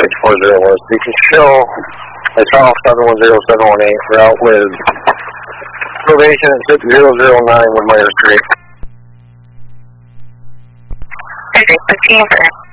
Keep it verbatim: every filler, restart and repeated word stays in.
six four zero was. You can show a Charles seven one zero seven one eight route with probation at six zero zero nine with Myers Creek. fifteen for